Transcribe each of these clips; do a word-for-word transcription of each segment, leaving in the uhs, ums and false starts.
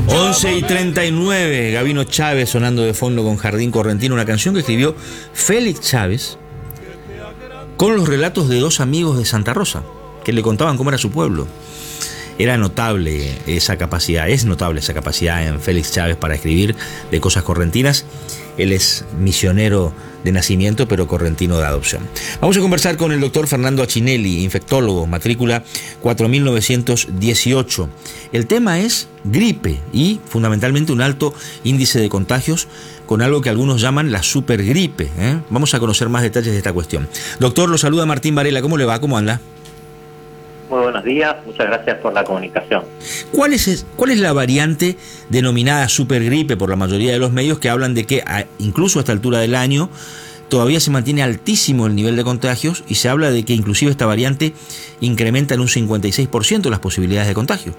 once y treinta y nueve, Gabino Chávez sonando de fondo con Jardín Correntino, una canción que escribió Félix Chávez con los relatos de dos amigos de Santa Rosa, que le contaban cómo era su pueblo. Era notable esa capacidad, es notable esa capacidad en Félix Chávez para escribir de cosas correntinas. Él es misionero de nacimiento, pero correntino de adopción. Vamos a conversar con el doctor Fernando Achinelli, infectólogo, matrícula cuatro mil novecientos dieciocho. El tema es gripe y fundamentalmente un alto índice de contagios con algo que algunos llaman la supergripe, ¿eh? Vamos a conocer más detalles de esta cuestión. Doctor, lo saluda Martín Varela. ¿Cómo le va? ¿Cómo anda? Muy buenos días, muchas gracias por la comunicación. ¿Cuál es, cuál es la variante denominada supergripe por la mayoría de los medios que hablan de que a, incluso a esta altura del año todavía se mantiene altísimo el nivel de contagios y se habla de que inclusive esta variante incrementa en un cincuenta y seis por ciento las posibilidades de contagio?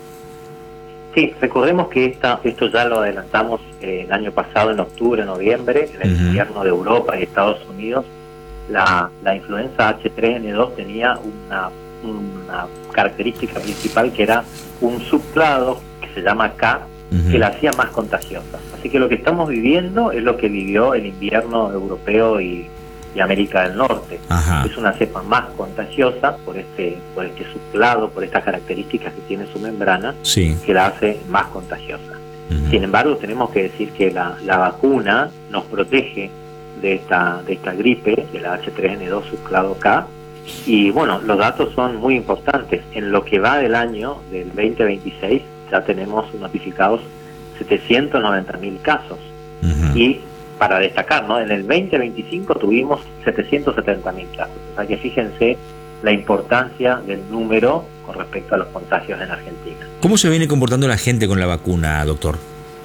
Sí, recordemos que esta, esto ya lo adelantamos eh, el año pasado, en octubre, noviembre, en el uh-huh. invierno de Europa y Estados Unidos. La, la influenza H tres N dos tenía una una característica principal que era un subclado que se llama K, uh-huh. que la hacía más contagiosa. Así que lo que estamos viviendo es lo que vivió el invierno europeo y, y América del Norte. Uh-huh. Es una cepa más contagiosa por este por este subclado, por estas características que tiene su membrana, sí. que la hace más contagiosa. Uh-huh. Sin embargo, tenemos que decir que la, la vacuna nos protege de esta, de esta gripe, de la H tres N dos subclado K. Y bueno, los datos son muy importantes. En lo que va del año del veinte veintiséis ya tenemos notificados setecientos noventa mil casos. Uh-huh. Y para destacar, ¿no? En el veinte veinticinco tuvimos setecientos setenta mil casos. O sea que fíjense la importancia del número con respecto a los contagios en Argentina. ¿Cómo se viene comportando la gente con la vacuna, doctor?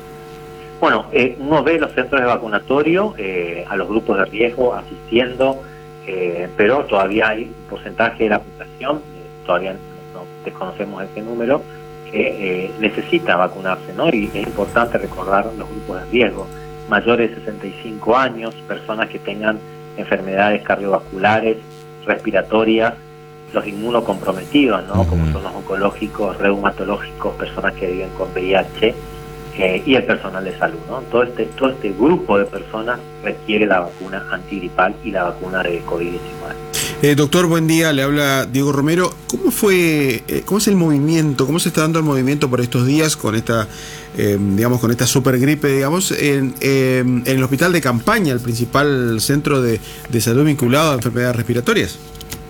Bueno, eh, uno ve los centros de vacunatorio, eh, a los grupos de riesgo asistiendo. Eh, pero todavía hay un porcentaje de la población, eh, todavía no, no desconocemos ese número, que eh, necesita vacunarse, ¿no? Y es importante recordar los grupos de riesgo: mayores de sesenta y cinco años, personas que tengan enfermedades cardiovasculares, respiratorias, los inmunocomprometidos, ¿no? Uh-huh. Como son los oncológicos, reumatológicos, personas que viven con V I H, eh, y el personal de salud, ¿no? Todo este, todo este grupo de personas requiere la vacuna antigripal y la vacuna de COVID diecinueve. Eh, doctor, buen día, le habla Diego Romero. ¿Cómo fue, eh, cómo es el movimiento, cómo se está dando el movimiento por estos días con esta, eh, digamos, con esta supergripe, digamos, en, eh, en el hospital de campaña, el principal centro de, de salud vinculado a enfermedades respiratorias?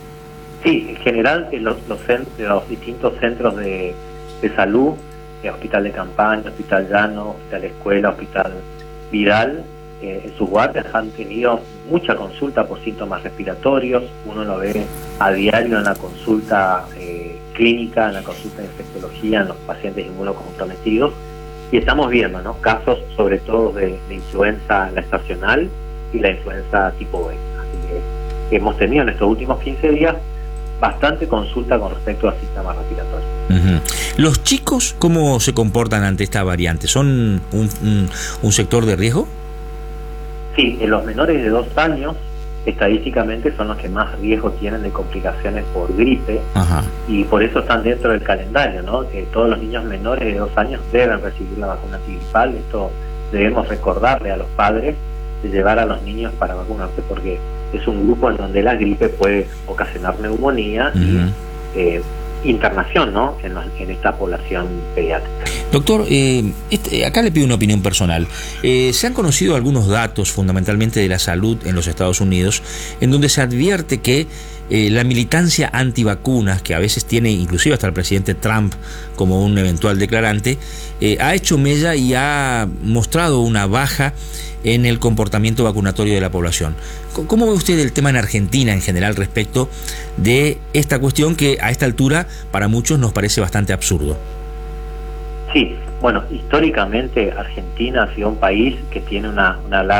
Sí, en general, en los, los, centros, los distintos centros de, de salud, el hospital de campaña, hospital llano, hospital escuela, hospital Vidal, eh, en sus guardias han tenido mucha consulta por síntomas respiratorios. Uno lo ve a diario en la consulta eh, clínica, en la consulta de infectología, en los pacientes inmunocomprometidos, y estamos viendo, ¿no?, casos sobre todo de, de influenza la estacional y la influenza tipo B. Así que hemos tenido en estos últimos quince días bastante consulta con respecto al sistema respiratorio. Uh-huh. ¿Los chicos cómo se comportan ante esta variante? ¿Son un, un, un sector de riesgo? Sí, en los menores de dos años estadísticamente son los que más riesgo tienen de complicaciones por gripe. Ajá. Y por eso están dentro del calendario, ¿no? Que todos los niños menores de dos años deben recibir la vacuna antigripal. Esto debemos recordarle a los padres de llevar a los niños para vacunarse, porque es un grupo en donde la gripe puede ocasionar neumonía uh-huh. y eh, internación, ¿no?, en, los, en esta población pediátrica. Doctor, eh, este, acá le pido una opinión personal. Eh, se han conocido algunos datos fundamentalmente de la salud en los Estados Unidos, en donde se advierte que eh, la militancia antivacunas, que a veces tiene inclusive hasta el presidente Trump como un eventual declarante, eh, ha hecho mella y ha mostrado una baja en el comportamiento vacunatorio de la población. ¿Cómo ve usted el tema en Argentina en general respecto de esta cuestión que a esta altura para muchos nos parece bastante absurdo? Sí, bueno, históricamente Argentina ha sido un país que tiene una, una larga